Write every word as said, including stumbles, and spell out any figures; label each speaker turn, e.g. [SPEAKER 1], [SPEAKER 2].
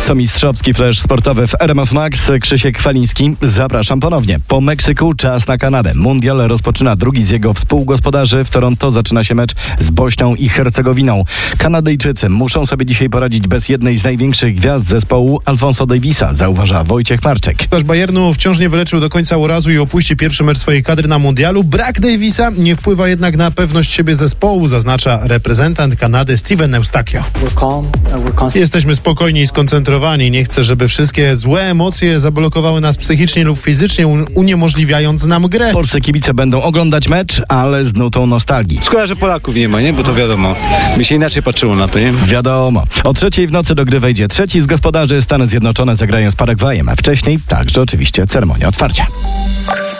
[SPEAKER 1] To mistrzowski flash sportowy w R M F Max. Krzysiek Faliński, zapraszam ponownie. Po Meksyku czas na Kanadę. Mundial rozpoczyna drugi z jego współgospodarzy. W Toronto zaczyna się mecz z Bośnią i Hercegowiną. Kanadyjczycy muszą sobie dzisiaj poradzić bez jednej z największych gwiazd zespołu, Alfonso Davisa, zauważa Wojciech Marczek.
[SPEAKER 2] Piłkarz Bayernu wciąż nie wyleczył do końca urazu i opuści pierwszy mecz swojej kadry na mundialu. Brak Davisa nie wpływa jednak na pewność siebie zespołu, zaznacza reprezentant Kanady Steven Eustachio. Jesteśmy spokojni i skoncentrowani. Nie chcę, żeby wszystkie złe emocje zablokowały nas psychicznie lub fizycznie, uniemożliwiając nam grę.
[SPEAKER 1] Polscy kibice będą oglądać mecz, ale z nutą nostalgii.
[SPEAKER 3] Szkoda, że Polaków nie ma, nie? Bo to wiadomo. Mi się inaczej patrzyło na to, nie?
[SPEAKER 1] Wiadomo. O trzeciej w nocy do gry wejdzie trzeci z gospodarzy. Stany Zjednoczone zagrają z Paragwajem, a wcześniej także oczywiście ceremonia otwarcia.